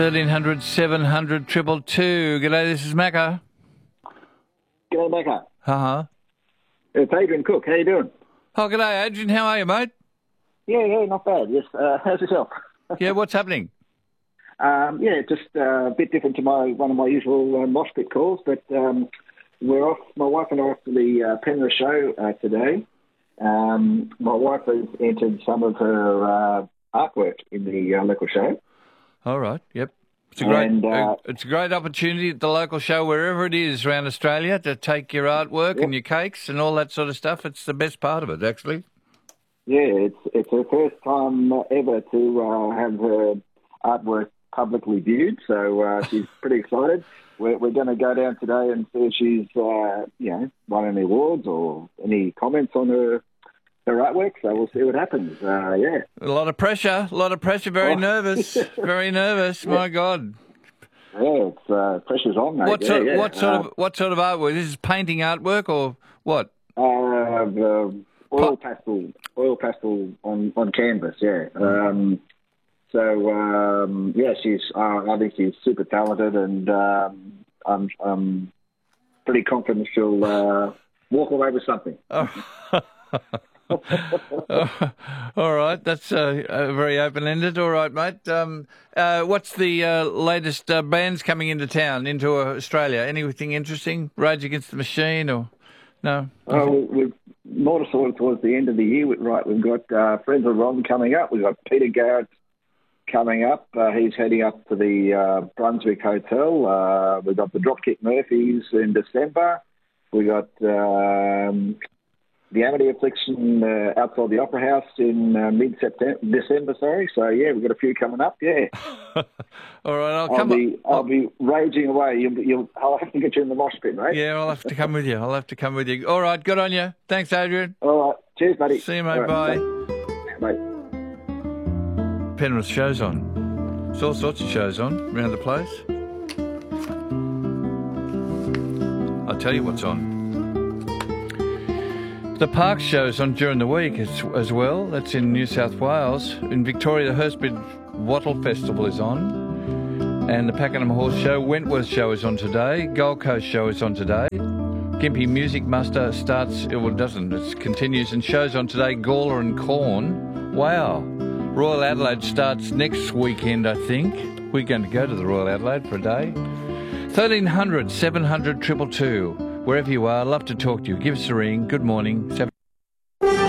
1300 700 222. G'day, this is Macca. G'day, Macca. Uh-huh. It's Adrian Cook. How you doing? Oh, g'day, Adrian. How are you, mate? Yeah, not bad. Yes. How's yourself? Yeah, what's happening? Just a bit different to one of my usual mosh pit calls, but we're off. My wife and I are off to the Penrith show today. My wife has entered some of her artwork in the local show. All right. Yep. It's a great opportunity at the local show, wherever it is around Australia, to take your artwork and your cakes and all that sort of stuff. It's the best part of it, actually. Yeah, it's her first time ever to have her artwork publicly viewed, so she's pretty excited. We're going to go down today and see if she's won any awards or any comments on her artwork, so we'll see what happens. A lot of pressure, very nervous, very nervous. My God. Yeah, it's pressure's on, mate. What sort of artwork? This is painting artwork or what? Oil pastel on canvas. Yeah. I think she's super talented, and I'm pretty confident she'll walk away with something. All right, that's very open-ended. All right, mate. What's the latest bands coming into town, into Australia? Anything interesting? Rage Against the Machine or no? We've more sort of towards the end of the year. We've got Friends of Ron coming up. We've got Peter Garrett coming up. He's heading up to the Brunswick Hotel. We've got the Dropkick Murphys in December. We got the Amity Affliction outside the Opera House in December. So yeah, we've got a few coming up. Yeah. All right, I'll be raging away. I'll have to get you in the mosh pit, mate. Yeah, I'll have to come with you. All right, good on you. Thanks, Adrian. All right, cheers, buddy. See you, mate. Bye. Bye. Penrith show's on. There's all sorts of shows on around the place. I'll tell you what's on. The Park show's on during the week as well. That's in New South Wales. In Victoria, the Hurstbridge Wattle Festival is on. And the Pakenham Horse Show, Wentworth Show is on today. Gold Coast Show is on today. Gympie Music Muster it continues, and shows on today, Gawler and Corn. Wow. Royal Adelaide starts next weekend, I think. We're going to go to the Royal Adelaide for a day. 1300 700 222. Wherever you are, love to talk to you. Give us a ring. Good morning.